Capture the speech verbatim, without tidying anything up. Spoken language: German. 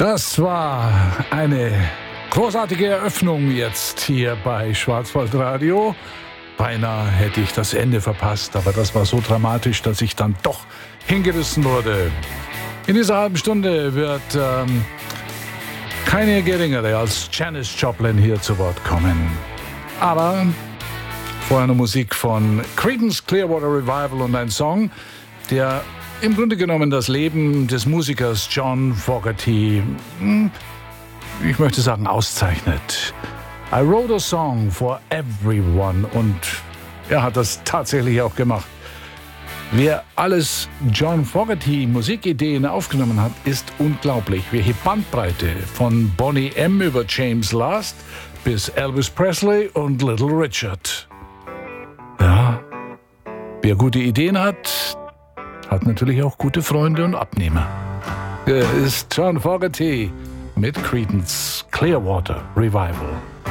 Das war eine großartige Eröffnung jetzt hier bei Schwarzwaldradio. Beinahe hätte ich das Ende verpasst, aber das war so dramatisch, dass ich dann doch hingerissen wurde. In dieser halben Stunde wird ähm, keine geringere als Janis Joplin hier zu Wort kommen. Aber vorher eine Musik von Creedence Clearwater Revival und ein Song, der im Grunde genommen das Leben des Musikers John Fogerty, ich möchte sagen, auszeichnet. I wrote a song for everyone, und er hat das tatsächlich auch gemacht. Wer alles John Fogerty Musikideen aufgenommen hat, ist unglaublich. Welche Bandbreite von Boney M. über James Last bis Elvis Presley und Little Richard. Ja, wer gute Ideen hat, hat natürlich auch gute Freunde und Abnehmer. Hier ist John Fogerty mit Creedence Clearwater Revival.